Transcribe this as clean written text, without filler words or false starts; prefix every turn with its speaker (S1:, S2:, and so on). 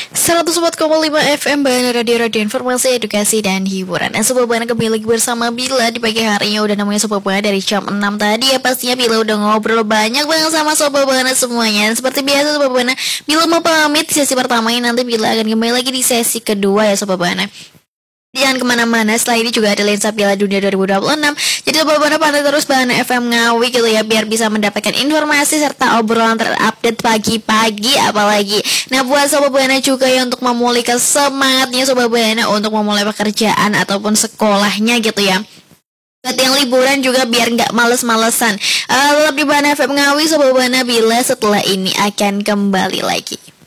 S1: 104,5 FM Bana Radio Informasi Edukasi dan Hiburan. Nah Sobat Bana kembali lagi bersama Bila di pagi harinya. Udah namanya Sobat Bana dari jam 6 tadi ya. Pastinya Bila udah ngobrol banyak banget sama Sobat Bana semuanya. Dan seperti biasa Sobat Bana, Bila mau pamit sesi pertama ini. Nanti Bila akan kembali lagi di sesi kedua ya Sobat Bana. Jangan kemana-mana, setelah ini juga ada lensa Piala Dunia 2026. Jadi Sobat Bana pantau terus Bana FM Ngawi gitu ya, biar bisa mendapatkan informasi serta obrolan terupdate pagi-pagi apalagi. Nah buat Sobat Bana juga ya untuk memulihkan semangatnya Sobat Bana untuk memulai pekerjaan ataupun sekolahnya gitu ya. Buat yang liburan juga biar nggak males-malesan. Tetap di Bana FM Ngawi Sobat Bana, Bila setelah ini akan kembali lagi.